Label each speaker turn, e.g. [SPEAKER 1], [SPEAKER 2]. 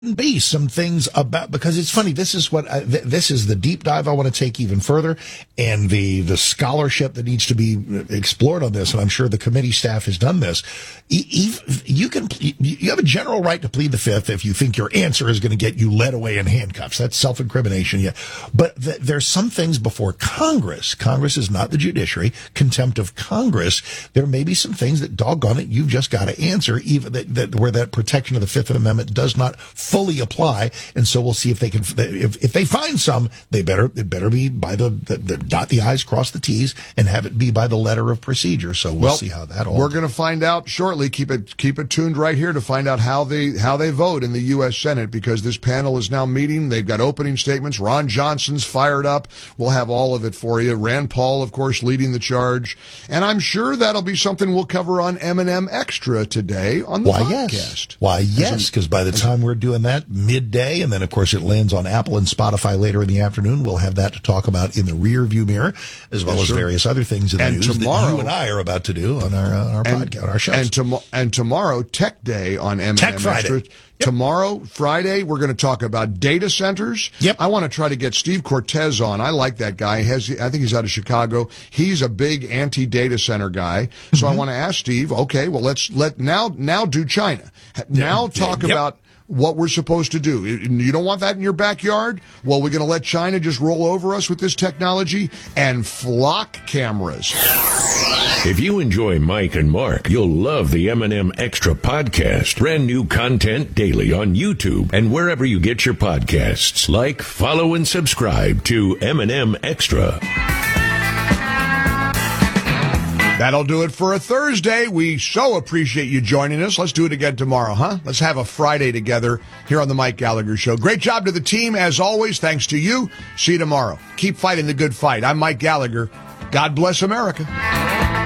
[SPEAKER 1] be some things about, because it's funny, this is what this is the deep dive I want to take even further, and the scholarship that needs to be explored on this, and I'm sure the committee staff has done this. You have a general right to plead the fifth if you think your answer is going to get you led away in handcuffs. That's self-incrimination. Yeah, but there's some things before Congress is not the judiciary. Contempt of Congress, there may be some things that, doggone it, you've just got to answer, even that where that protection of the Fifth Amendment does not fully apply. And so we'll see if they can, if they find some, it better be by the dot the I's, cross the T's, and have it be by the letter of procedure. So we'll see how that all.
[SPEAKER 2] We're going to find out shortly. Keep it tuned right here to find out how they vote in the U.S. Senate, because this panel is now meeting. They've got opening statements. Ron Johnson's fired up. We'll have all of it for you. Rand Paul, of course, leading the charge. And I'm sure that'll be something we'll cover on M&M Extra today on the podcast.
[SPEAKER 1] Why, yes, because by the time we're doing that midday, and then, of course, it lands on Apple and Spotify later in the afternoon, we'll have that to talk about in the rear view mirror, as well as various other things in the news that you and I are about to do on our podcast, our shows.
[SPEAKER 2] And tomorrow, Tech Day on M&M
[SPEAKER 1] Tech
[SPEAKER 2] Extra.
[SPEAKER 1] Friday. Yep.
[SPEAKER 2] Tomorrow, Friday, we're going to talk about data centers.
[SPEAKER 1] Yep.
[SPEAKER 2] I want to try to get Steve Cortez on. I like that guy. I think he's out of Chicago. He's a big anti-data center guy. So I want to ask Steve, okay, well, let's now do China. Now talk about what we're supposed to do. You don't want that in your backyard? Well, we're going to let China just roll over us with this technology and flock cameras.
[SPEAKER 3] If you enjoy Mike and Mark, you'll love the M&M Extra podcast. Brand new content daily on YouTube and wherever you get your podcasts. Like, follow, and subscribe to M&M Extra.
[SPEAKER 2] That'll do it for a Thursday. We so appreciate you joining us. Let's do it again tomorrow, huh? Let's have a Friday together here on the Mike Gallagher Show. Great job to the team, as always. Thanks to you. See you tomorrow. Keep fighting the good fight. I'm Mike Gallagher. God bless America.